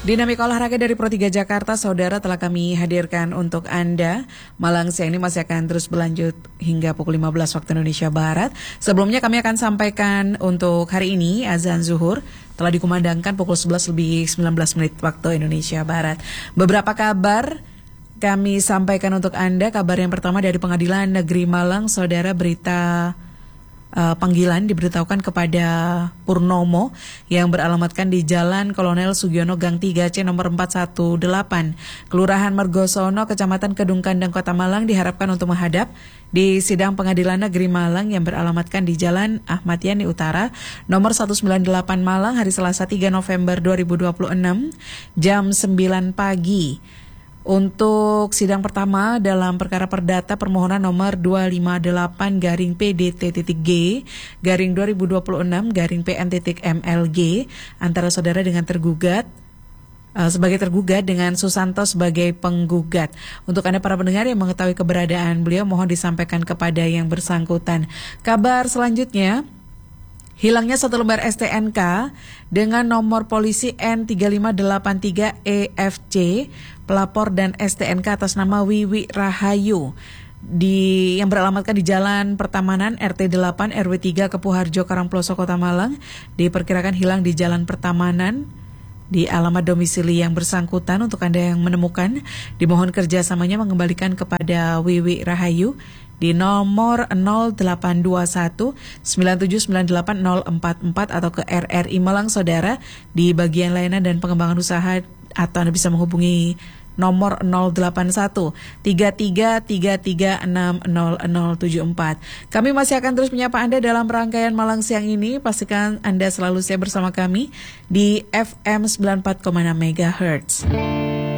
Dinamika olahraga dari Pro 3 Jakarta, saudara, telah kami hadirkan untuk Anda. Malang siang ini masih akan terus berlanjut hingga pukul 15 waktu Indonesia Barat. Sebelumnya kami akan sampaikan untuk hari ini, azan zuhur telah dikumandangkan pukul 11 lebih 19 menit waktu Indonesia Barat. Beberapa kabar kami sampaikan untuk Anda. Kabar yang pertama dari Pengadilan Negeri Malang, saudara, berita panggilan diberitahukan kepada Purnomo yang beralamatkan di Jalan Kolonel Sugiono Gang 3C nomor 418, Kelurahan Mergosono, Kecamatan Kedung Kandang, Kota Malang, diharapkan untuk menghadap di sidang Pengadilan Negeri Malang yang beralamatkan di Jalan Ahmad Yani Utara nomor 198 Malang hari Selasa 3 November 2026 jam 9 pagi. Untuk sidang pertama dalam perkara perdata permohonan nomor 258-PD-G-2026-PN-MLG antara saudara dengan tergugat sebagai tergugat dengan Susanto sebagai penggugat. Untuk Anda para pendengar yang mengetahui keberadaan beliau, mohon disampaikan kepada yang bersangkutan. Kabar selanjutnya, hilangnya satu lembar STNK dengan nomor polisi N3583EFC, pelapor dan STNK atas nama Wiwi Rahayu yang beralamatkan di Jalan Pertamanan RT 8 RW 3 Kepuharjo, Karangploso, Kota Malang, diperkirakan hilang di Jalan Pertamanan di alamat domisili yang bersangkutan. Untuk Anda yang menemukan, dimohon kerjasamanya mengembalikan kepada Wiwi Rahayu di nomor 0821 9798044 atau ke RRI Malang, saudara, di bagian layanan dan pengembangan usaha, atau Anda bisa menghubungi nomor 081 3333600074. Kami masih akan terus menyapa Anda dalam rangkaian Malang siang ini. Pastikan Anda selalu setia bersama kami di FM 94,6 MHz.